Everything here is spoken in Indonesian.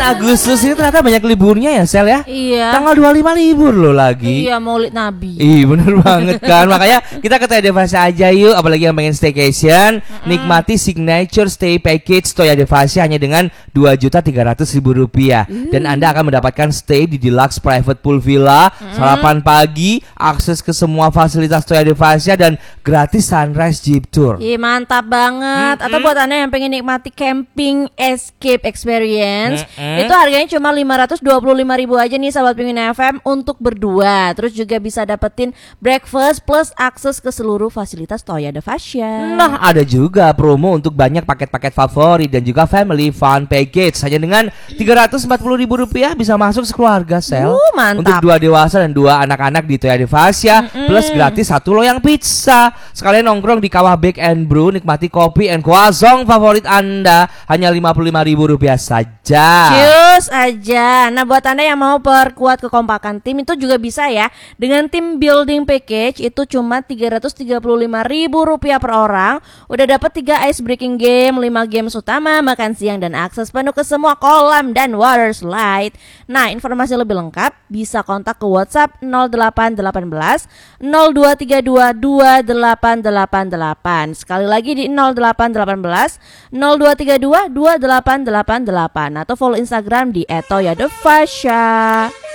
Agustus ini ternyata banyak liburnya ya Sel ya. Iya. Tanggal 25 libur loh lagi. Iya, Maulid Nabi. Ih bener banget kan. Makanya kita ke Toya Devasya aja yuk. Apalagi yang pengen staycation, nikmati signature stay package Toya Devasya hanya dengan Rp2.300.000. Dan Anda akan mendapatkan stay di deluxe private pool villa, sarapan pagi, akses ke semua fasilitas Toya Devasya, dan gratis sunrise jeep tour. Ih, mantap banget. Atau buat Anda yang pengen nikmati camping escape experience, itu harganya cuma Rp525.000 aja nih sahabat Penguin FM untuk berdua. Terus juga bisa dapetin breakfast plus akses ke seluruh fasilitas Toya Devasya. Nah, ada juga promo untuk banyak paket-paket favorit dan juga family fun package. Hanya dengan Rp340.000 bisa masuk sekeluarga Sel. Mantap. Untuk 2 dewasa dan 2 anak-anak di Toya Devasya, plus gratis 1 loyang pizza. Sekalian nongkrong di Kawah Bake and Brew, nikmati kopi and croissant favorit Anda hanya Rp55.000 saja. Cus aja. Nah, buat Anda yang mau perkuat kekompakan tim itu juga bisa ya. Dengan tim building package itu cuma Rp335.000 per orang. Udah dapat 3 ice breaking game, 5 games utama, makan siang, dan akses penuh ke semua kolam dan water slide. Nah, informasi lebih lengkap bisa kontak ke WhatsApp 0818 0232 2888. Sekali lagi di 0818 0232 2888 atau follow Instagram di @toyadevasya.